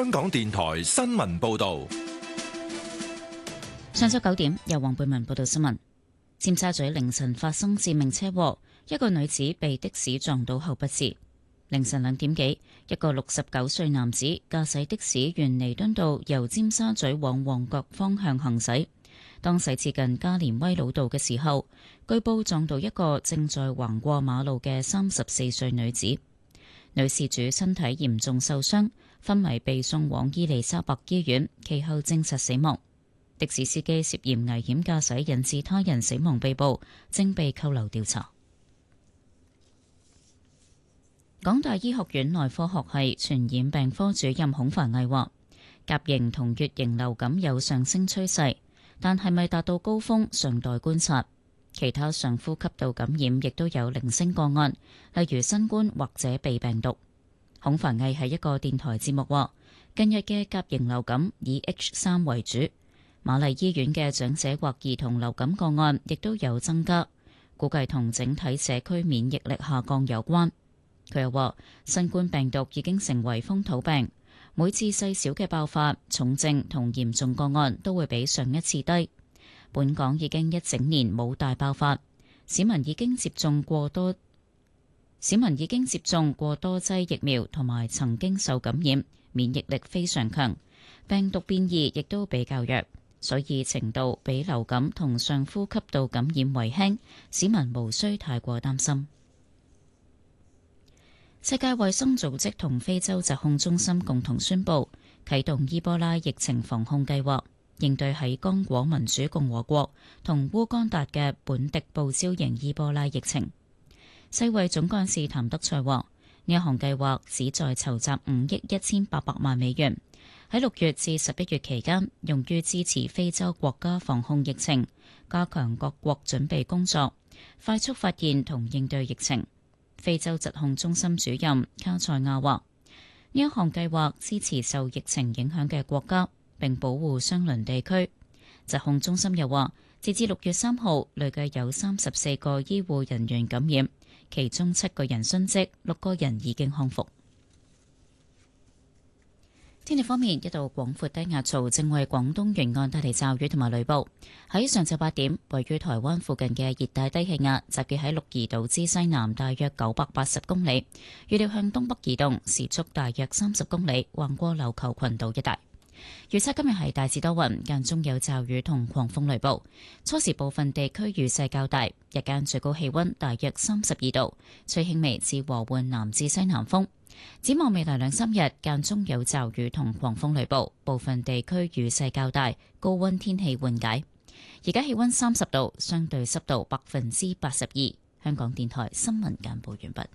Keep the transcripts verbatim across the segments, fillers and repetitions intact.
香港電台新聞報道。 上晝九點，由黃貝文報道新聞。尖沙咀凌晨發生致命車禍，一個女子被的士撞到後不治。凌晨兩點幾，一個六十九歲男子駕駛的士沿彌敦道由尖沙咀往旺角方向行駛，當駛至近加連威老道嘅時候，據報撞到一個正在橫過馬路嘅三十四歲女子。女事主身體嚴重受傷，昏迷被送往伊利沙伯醫院，其後證實死亡。的士司機涉嫌危險駕駛引致他人死亡被捕，正被扣留調查。港大醫學院內科學系傳染病科主任孔凡毅話，甲型同乙型流感有上升趨勢，但係咪達到高峰尚待觀察。其他上呼吸道感染亦都有零星個案，例如新冠或者鼻病毒。孔凡毅喺一個電台節目話，近日嘅甲型流感以 H 三為主。瑪麗醫院嘅長者或兒童流感個案亦都有增加，估計同整體社區免疫力下降有關。佢又話，新冠病毒已經成為風土病，每次細小嘅爆發、重症同嚴重個案都會比上一次低。本港已經一整年冇大爆發，市民已經接種過多，市民已經接種過多劑疫苗同埋曾經受感染，免疫力非常強，病毒變異亦都比較弱。所以程度比流感同上呼吸道感染為輕，市民無需太過擔心。世界衛生組織同非洲疾控中心共同宣布啟動伊波拉疫情防控計劃，應對喺剛果民主共和國同烏干達嘅本地報銷型伊波拉疫情。世衛總幹事譚德塞話，呢一項計劃旨在籌集五億一千八百萬美元。喺六月至十一月期間，用於支持非洲國家防控疫情，加強各國準備工作，快速發現同應對疫情。非洲疾控中心主任卡塞亞話，呢一項計劃支持受疫情影響嘅國家，並保護相鄰地區。疾控中心又話，截至六月三號，累計有三十四個醫護人員感染，其中七個人殉職，六個人已經康復。天氣方面，一道廣闊低壓槽正為廣東沿岸帶嚟驟雨同埋雷暴。喺上晝八點，位於台灣附近嘅熱帶低氣壓集結喺鹿兒島之西南大約九百八十公里，預料向東北移動，時速大約三十公里，橫過琉球群島一帶。預測今日係大致多雲，間中有驟雨同狂風雷暴，初時部分地區雨勢較大，日間最高氣溫大約三十二度，吹輕微至和緩南至西南風。展望未來兩三日，間中有驟雨同狂風雷暴，部分地區雨勢較大，高溫天氣緩解。而家氣溫三十度，相對濕度百分之八十二。香港電台新聞簡報完畢。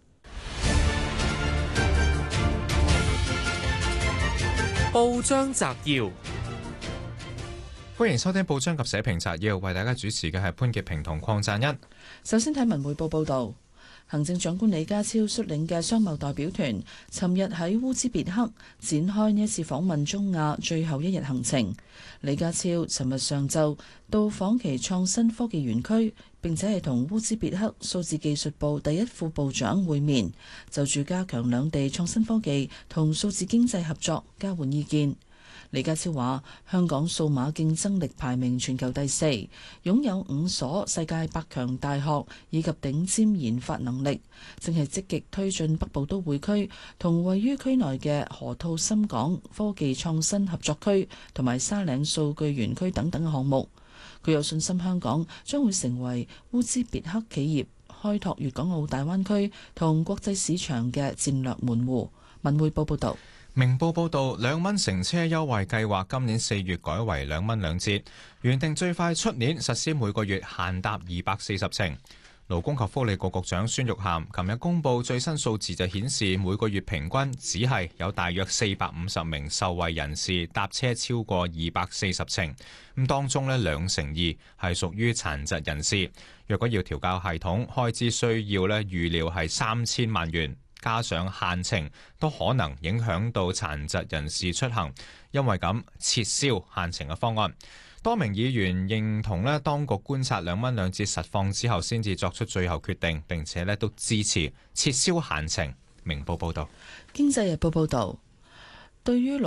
報章摘要， 歡迎收聽報章及社評摘要，為大家主持嘅係潘潔平同鄺贊恩。 首先睇文匯報報道。行政長官李家超率領嘅商貿代表團，尋日喺烏茲別克展開呢一次訪問中亞最後一日行程。李家超尋日上晝到訪其創新科技園區，並且係同烏茲別克數字技術部第一副部長會面，就住加強兩地創新科技同數字經濟合作交換意見。李家超話：香港數碼競爭力排名全球第四，擁有五所世界百強大學以及頂尖研發能力，正係積極推進北部都會區同位於區內嘅河套深港科技創新合作區同埋沙嶺數據園區等等嘅項目。佢有信心香港將會成為烏茲別克企業開拓粵港澳大灣區同國際市場嘅戰略門戶。文匯報報道。 明報報導，兩蚊乘車優惠計劃今年四月改為兩蚊兩折，原定最快出年實施，每個月限搭二百四十程。勞工及福利局局長孫玉菡琴日公布最新數字，就顯示每個月平均只係有大約四百五十名受惠人士搭車超過二百四十程。咁當中呢，兩成二係屬於殘疾人士。若果要調校系統，開支需要呢預料係三千萬元。加上限程都可能影響到殘疾人士出行，因為咁撤銷限程嘅方案。多名議員認同呢，當局觀察兩蚊兩折實況之後，先至作出最後決定，並且呢都支持撤銷限程。明報報道。 經濟日報報道，對於